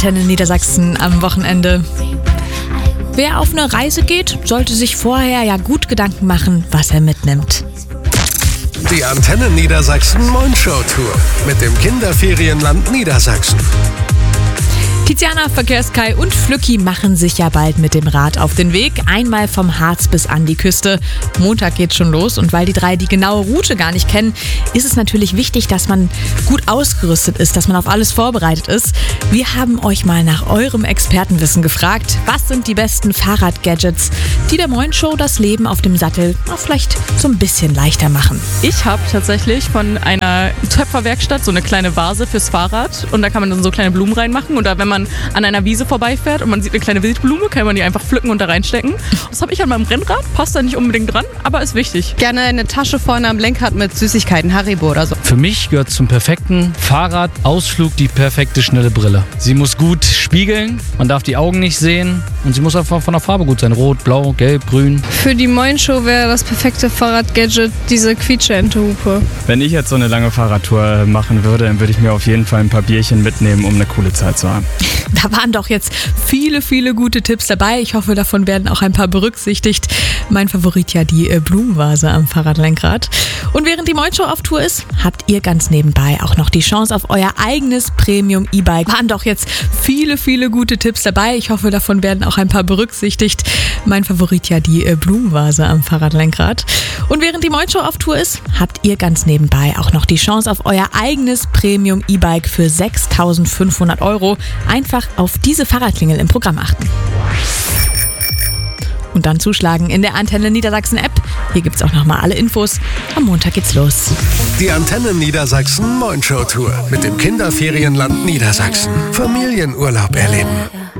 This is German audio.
Antenne Niedersachsen am Wochenende. Wer auf eine Reise geht, sollte sich vorher ja gut Gedanken machen, was er mitnimmt. Die Antenne Niedersachsen Moin-Show Tour mit dem Kinderferienland Niedersachsen. Tiziana, Verkehrskai und Flücki machen sich ja bald mit dem Rad auf den Weg. Einmal vom Harz bis an die Küste. Montag geht's schon los und weil die drei die genaue Route gar nicht kennen, ist es natürlich wichtig, dass man gut ausgerüstet ist, dass man auf alles vorbereitet ist. Wir haben euch mal nach eurem Expertenwissen gefragt. Was sind die besten Fahrradgadgets, die der Moin-Show das Leben auf dem Sattel vielleicht so ein bisschen leichter machen? Ich habe tatsächlich von einer Töpferwerkstatt so eine kleine Vase fürs Fahrrad und da kann man dann so kleine Blumen reinmachen oder wenn man an einer Wiese vorbeifährt und man sieht eine kleine Wildblume, kann man die einfach pflücken und da reinstecken. Das habe ich an meinem Rennrad, passt da nicht unbedingt dran, aber ist wichtig. Gerne eine Tasche vorne am Lenkrad mit Süßigkeiten, Haribo oder so. Für mich gehört zum perfekten Fahrradausflug die perfekte schnelle Brille. Sie muss gut spiegeln, man darf die Augen nicht sehen und sie muss einfach von der Farbe gut sein. Rot, blau, gelb, grün. Für die Moin-Show wäre das perfekte Fahrradgadget diese quietsche-Ente-Hupe. Wenn ich jetzt so eine lange Fahrradtour machen würde, dann würde ich mir auf jeden Fall ein paar Bierchen mitnehmen, um eine coole Zeit zu haben. Da waren doch jetzt viele gute Tipps dabei. Ich hoffe, davon werden auch ein paar berücksichtigt. Mein Favorit ja die Blumenvase am Fahrradlenkrad. Und während die Moin-Show auf Tour ist, habt ihr ganz nebenbei auch noch die Chance auf euer eigenes Premium-E-Bike. Waren doch jetzt viele gute Tipps dabei. Ich hoffe, davon werden auch ein paar berücksichtigt. Mein Favorit ja die Blumenvase am Fahrradlenkrad. Und während die Moin-Show auf Tour ist, habt ihr ganz nebenbei auch noch die Chance auf euer eigenes Premium-E-Bike für 6.500 €. Einfach auf diese Fahrradklingel im Programm achten. Und dann zuschlagen in der Antenne Niedersachsen App. Hier gibt's auch nochmal alle Infos. Am Montag geht's los. Die Antenne Niedersachsen Moin-Show Tour mit dem Kinderferienland Niedersachsen. Familienurlaub erleben.